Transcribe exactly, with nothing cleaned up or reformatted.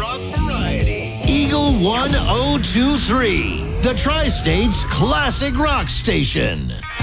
Talk Variety. Eagle one oh two three, the Tri-State's classic rock station.